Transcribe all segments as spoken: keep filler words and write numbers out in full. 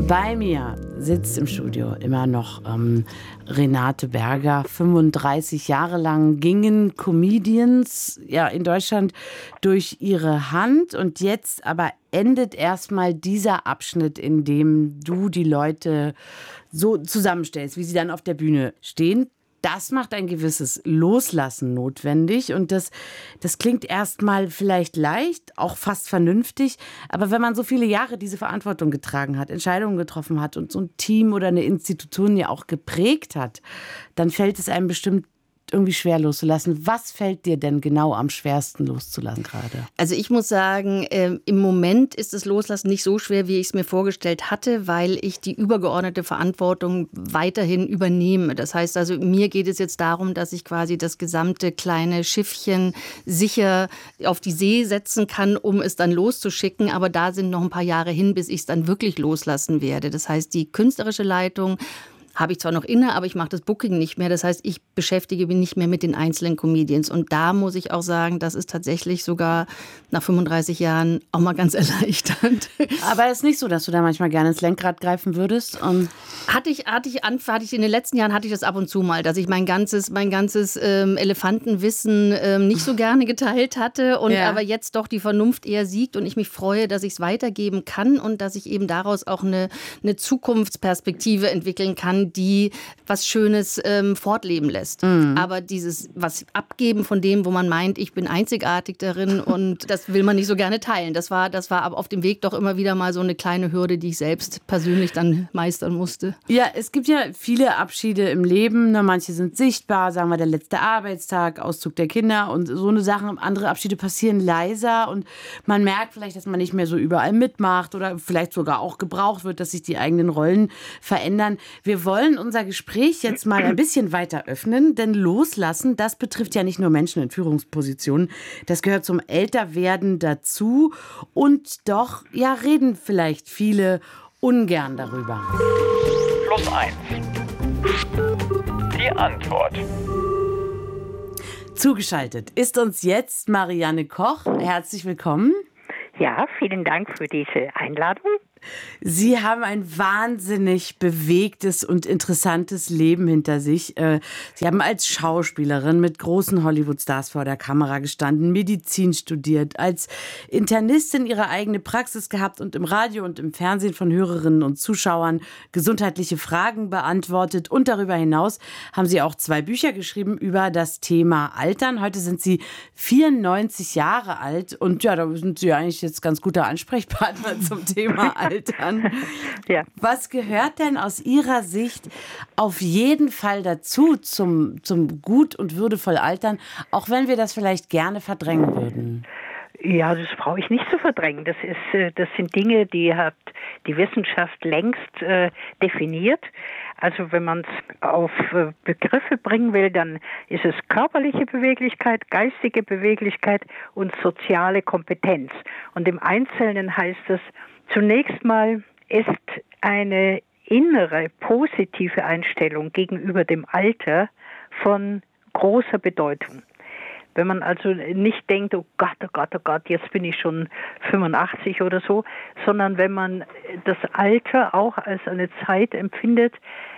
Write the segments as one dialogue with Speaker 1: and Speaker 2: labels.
Speaker 1: Bei mir sitzt im Studio immer noch ähm, Renate Berger. fünfunddreißig Jahre lang gingen Comedians ja in Deutschland durch ihre Hand und jetzt aber endet erstmal dieser Abschnitt, in dem du die Leute so zusammenstellst, wie sie dann auf der Bühne stehen. Das macht ein gewisses Loslassen notwendig und das, das klingt erstmal vielleicht leicht, auch fast vernünftig, aber wenn man so viele Jahre diese Verantwortung getragen hat, Entscheidungen getroffen hat und so ein Team oder eine Institution ja auch geprägt hat, dann fällt es einem bestimmt irgendwie schwer loszulassen. Was fällt dir denn genau am schwersten loszulassen gerade?
Speaker 2: Also ich muss sagen, äh, im Moment ist das Loslassen nicht so schwer, wie ich es mir vorgestellt hatte, weil ich die übergeordnete Verantwortung weiterhin übernehme. Das heißt also, mir geht es jetzt darum, dass ich quasi das gesamte kleine Schiffchen sicher auf die See setzen kann, um es dann loszuschicken. Aber da sind noch ein paar Jahre hin, bis ich es dann wirklich loslassen werde. Das heißt, die künstlerische Leitung habe ich zwar noch inne, aber ich mache das Booking nicht mehr. Das heißt, ich beschäftige mich nicht mehr mit den einzelnen Comedians. Und da muss ich auch sagen, das ist tatsächlich sogar nach fünfunddreißig Jahren auch mal ganz erleichternd.
Speaker 1: Aber es ist nicht so, dass du da manchmal gerne ins Lenkrad greifen würdest? Und
Speaker 2: hatte ich, hatte ich, hatte ich in den letzten Jahren hatte ich das ab und zu mal, dass ich mein ganzes, mein ganzes ähm, Elefantenwissen ähm, nicht so gerne geteilt hatte und
Speaker 1: ja.
Speaker 2: aber jetzt doch die Vernunft eher siegt und ich mich freue, dass ich es weitergeben kann und dass ich eben daraus auch eine, eine Zukunftsperspektive entwickeln kann, die was Schönes ähm, fortleben lässt. Mhm. Aber dieses was abgeben von dem, wo man meint, ich bin einzigartig darin und das will man nicht so gerne teilen. Das war, das war aber auf dem Weg doch immer wieder mal so eine kleine Hürde, die ich selbst persönlich dann meistern musste.
Speaker 1: Ja, es gibt ja viele Abschiede im Leben. Ne? Manche sind sichtbar, sagen wir der letzte Arbeitstag, Auszug der Kinder und so eine Sachen. Andere Abschiede passieren leiser und man merkt vielleicht, dass man nicht mehr so überall mitmacht oder vielleicht sogar auch gebraucht wird, dass sich die eigenen Rollen verändern. Wir wollen unser Gespräch jetzt mal ein bisschen weiter öffnen, denn loslassen, das betrifft ja nicht nur Menschen in Führungspositionen. Das gehört zum Älterwerden dazu und doch, ja, reden vielleicht viele ungern darüber.
Speaker 3: Plus eins. Die Antwort.
Speaker 1: Zugeschaltet ist uns jetzt Marianne Koch. Herzlich willkommen.
Speaker 4: Ja, vielen Dank für diese Einladung.
Speaker 1: Sie haben ein wahnsinnig bewegtes und interessantes Leben hinter sich. Sie haben als Schauspielerin mit großen Hollywood-Stars vor der Kamera gestanden, Medizin studiert, als Internistin ihre eigene Praxis gehabt und im Radio und im Fernsehen von Hörerinnen und Zuschauern gesundheitliche Fragen beantwortet. Und darüber hinaus haben Sie auch zwei Bücher geschrieben über das Thema Altern. Heute sind Sie vierundneunzig Jahre alt und ja, da sind Sie eigentlich jetzt ganz guter Ansprechpartner zum Thema Altern. Ja. Was gehört denn aus Ihrer Sicht auf jeden Fall dazu zum, zum gut und würdevoll Altern, auch wenn wir das vielleicht gerne verdrängen würden?
Speaker 4: Ja, das brauche ich nicht zu verdrängen. Das ist, das sind Dinge, die hat die Wissenschaft längst äh, definiert. Also wenn man es auf äh, Begriffe bringen will, dann ist es körperliche Beweglichkeit, geistige Beweglichkeit und soziale Kompetenz. Und im Einzelnen heißt es, zunächst mal ist eine innere positive Einstellung gegenüber dem Alter von großer Bedeutung. Wenn man also nicht denkt, oh Gott, oh Gott, oh Gott, jetzt bin ich schon fünfundachtzig oder so, sondern wenn man das Alter auch als eine Zeit empfindet,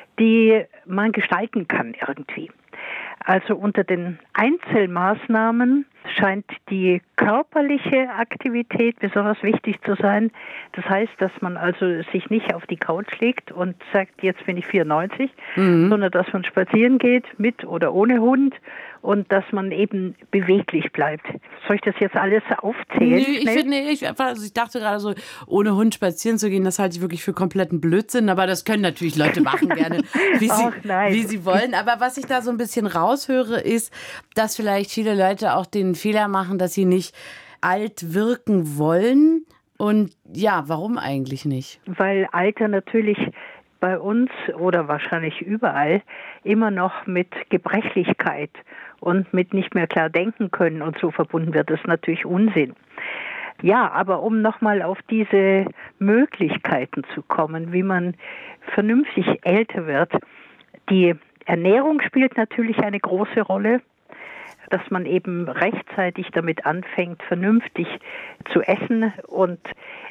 Speaker 4: die man gestalten kann irgendwie. Also unter den Einzelmaßnahmen scheint die körperliche Aktivität besonders wichtig zu sein. Das heißt, dass man also sich nicht auf die Couch legt und sagt, jetzt bin ich vierundneunzig, mhm. sondern dass man spazieren geht, mit oder ohne Hund und dass man eben beweglich bleibt. Soll ich das jetzt alles aufzählen?
Speaker 1: Nee, ich, find, nee, ich, also ich dachte gerade so, ohne Hund spazieren zu gehen, das halte ich wirklich für kompletten Blödsinn, aber das können natürlich Leute machen gerne, wie sie,
Speaker 4: Ach,
Speaker 1: wie sie wollen. Aber was ich da so ein bisschen raushöre, ist, dass vielleicht viele Leute auch den Fehler machen, dass sie nicht alt wirken wollen. Und ja, warum eigentlich nicht?
Speaker 4: Weil Alter natürlich bei uns oder wahrscheinlich überall immer noch mit Gebrechlichkeit und mit nicht mehr klar denken können und so verbunden wird. Das ist natürlich Unsinn. Ja, aber um nochmal auf diese Möglichkeiten zu kommen, wie man vernünftig älter wird, die Ernährung spielt natürlich eine große Rolle, dass man eben rechtzeitig damit anfängt, vernünftig zu essen und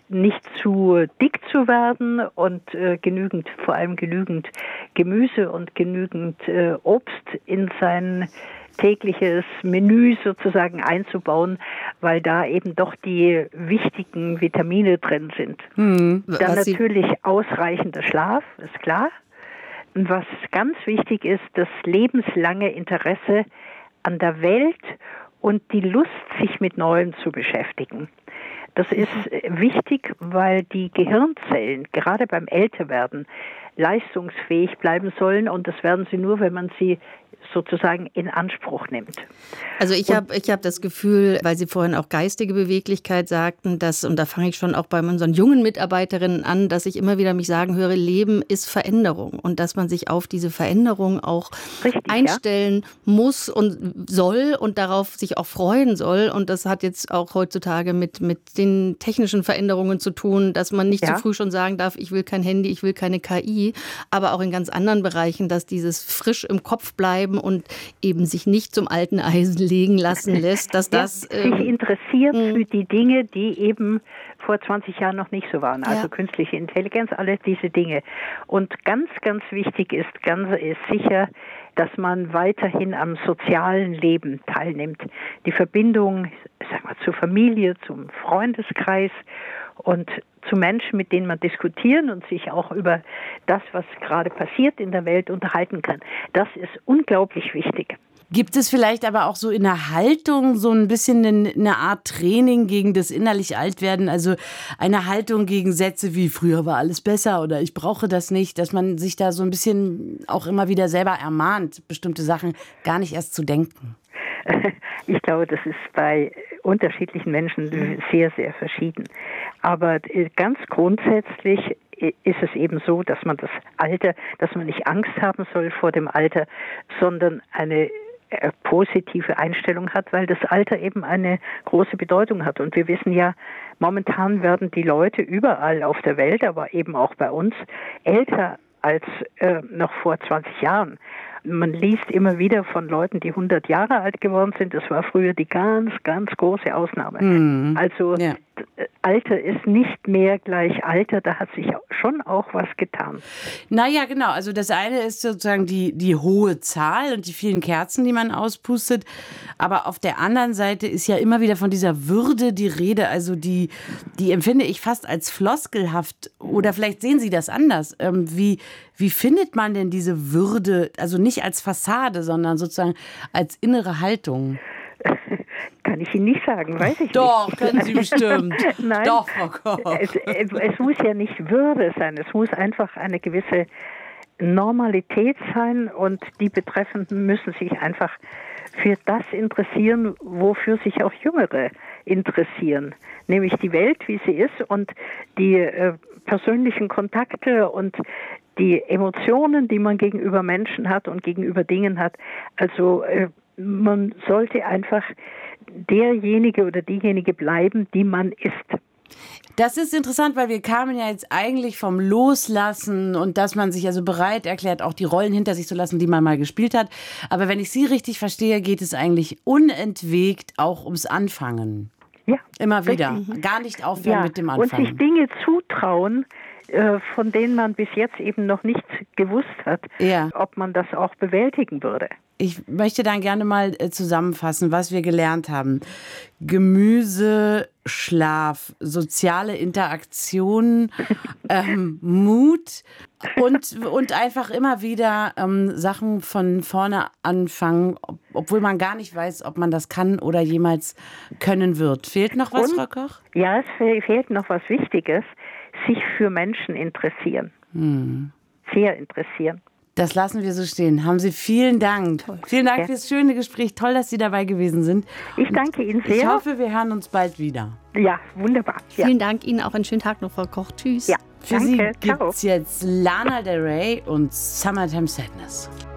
Speaker 4: nicht zu dick zu werden und äh, genügend, vor allem genügend Gemüse und genügend äh, Obst in sein tägliches Menü sozusagen einzubauen, weil da eben doch die wichtigen Vitamine drin sind.
Speaker 1: Hm.
Speaker 4: Dann
Speaker 2: Was
Speaker 4: natürlich ausreichender Schlaf, ist klar. Und was ganz wichtig ist, das lebenslange Interesse an der Welt und die Lust, sich mit Neuem zu beschäftigen. Das ist wichtig, weil die Gehirnzellen gerade beim Älterwerden leistungsfähig bleiben sollen und das werden sie nur, wenn man sie sozusagen in Anspruch nimmt.
Speaker 2: Also ich habe ich hab das Gefühl, weil Sie vorhin auch geistige Beweglichkeit sagten, dass, und da fange ich schon auch bei unseren jungen Mitarbeiterinnen an, dass ich immer wieder mich sagen höre, Leben ist Veränderung und dass man sich auf diese Veränderung auch
Speaker 4: Richtig,
Speaker 2: einstellen ja? muss und soll und darauf sich auch freuen soll. Und das hat jetzt auch heutzutage mit, mit den technischen Veränderungen zu tun, dass man nicht ja? zu früh schon sagen darf, ich will kein Handy, ich will keine K I, aber auch in ganz anderen Bereichen, dass dieses frisch im Kopf bleiben und eben sich nicht zum alten Eisen legen lassen lässt, dass das...
Speaker 4: Ja, sich ähm, interessiert für die Dinge, die eben vor zwanzig Jahren noch nicht so waren. Also ja. künstliche Intelligenz, alle diese Dinge. Und ganz, ganz wichtig ist, ganz ist sicher, dass man weiterhin am sozialen Leben teilnimmt. Die Verbindung, sag mal, zur Familie, zum Freundeskreis und zu Menschen, mit denen man diskutieren und sich auch über das, was gerade passiert in der Welt, unterhalten kann. Das ist unglaublich wichtig.
Speaker 1: Gibt es vielleicht aber auch so in der Haltung so ein bisschen eine Art Training gegen das innerlich Altwerden? Also eine Haltung gegen Sätze wie früher war alles besser oder ich brauche das nicht, dass man sich da so ein bisschen auch immer wieder selber ermahnt, bestimmte Sachen gar nicht erst zu denken.
Speaker 4: Ich glaube, das ist bei unterschiedlichen Menschen sehr, sehr verschieden. Aber ganz grundsätzlich ist es eben so, dass man das Alter, dass man nicht Angst haben soll vor dem Alter, sondern eine positive Einstellung hat, weil das Alter eben eine große Bedeutung hat. Und wir wissen ja, momentan werden die Leute überall auf der Welt, aber eben auch bei uns, älter als äh, noch vor zwanzig Jahren. Man liest immer wieder von Leuten, die hundert Jahre alt geworden sind. Das war früher die ganz, ganz große Ausnahme. Mhm. Also ja. Alter ist nicht mehr gleich Alter, da hat sich schon auch was getan.
Speaker 1: Naja, genau. Also das eine ist sozusagen die, die hohe Zahl und die vielen Kerzen, die man auspustet. Aber auf der anderen Seite ist ja immer wieder von dieser Würde die Rede. Also die, die empfinde ich fast als floskelhaft. Oder vielleicht sehen Sie das anders. Ähm, wie, wie findet man denn diese Würde, also nicht als Fassade, sondern sozusagen als innere Haltung?
Speaker 4: Kann ich Ihnen nicht sagen, weiß ich
Speaker 1: Doch,
Speaker 4: nicht.
Speaker 1: Doch, können Sie bestimmt.
Speaker 4: Nein,
Speaker 1: Doch, Frau Koch.
Speaker 4: Es, es muss ja nicht Würde sein, es muss einfach eine gewisse Normalität sein und die Betreffenden müssen sich einfach für das interessieren, wofür sich auch Jüngere interessieren, nämlich die Welt, wie sie ist und die äh, persönlichen Kontakte und die Emotionen, die man gegenüber Menschen hat und gegenüber Dingen hat. Also äh, man sollte einfach derjenige oder diejenige bleiben, die man ist.
Speaker 1: Das ist interessant, weil wir kamen ja jetzt eigentlich vom Loslassen und dass man sich also bereit erklärt, auch die Rollen hinter sich zu lassen, die man mal gespielt hat. Aber wenn ich Sie richtig verstehe, geht es eigentlich unentwegt auch ums Anfangen.
Speaker 4: Ja.
Speaker 1: Immer wieder. Mhm. Gar nicht aufhören
Speaker 4: ja.
Speaker 1: mit dem Anfangen.
Speaker 4: Und sich Dinge zutrauen, von denen man bis jetzt eben noch nicht gewusst hat, ja. ob man das auch bewältigen würde.
Speaker 1: Ich möchte dann gerne mal zusammenfassen, was wir gelernt haben. Gemüse, Schlaf, soziale Interaktion, ähm, Mut und, und einfach immer wieder ähm, Sachen von vorne anfangen, ob, obwohl man gar nicht weiß, ob man das kann oder jemals können wird. Fehlt noch was,
Speaker 4: und,
Speaker 1: Frau Koch?
Speaker 4: Ja, es fehlt noch was Wichtiges, sich für Menschen interessieren. Hm. Sehr interessieren.
Speaker 1: Das lassen wir so stehen. Haben Sie vielen Dank. Toll. Vielen Dank ja. fürs schöne Gespräch. Toll, dass Sie dabei gewesen sind.
Speaker 4: Ich danke Ihnen sehr.
Speaker 1: Ich hoffe, wir hören uns bald wieder.
Speaker 4: Ja, wunderbar. Ja.
Speaker 2: Vielen Dank Ihnen. Auch einen schönen Tag noch, Frau Koch. Tschüss.
Speaker 4: Ja,
Speaker 1: Für
Speaker 4: danke.
Speaker 1: Sie gibt es jetzt Lana Del Rey und Summertime Sadness.